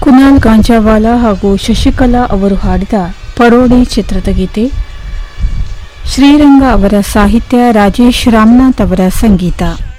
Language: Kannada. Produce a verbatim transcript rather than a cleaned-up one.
ಕುನಾಲ್ ಗಾಂಜಾವಾಲಾ ಹಾಗೂ ಶಶಿಕಲಾ ಅವರು ಹಾಡಿದ ಪರೋಡಿ ಚಿತ್ರದ ಗೀತೆ. ಶ್ರೀರಂಗ ಅವರ ಸಾಹಿತ್ಯ, ರಾಜೇಶ್ ರಾಮನಾಥ್ ಅವರ ಸಂಗೀತ.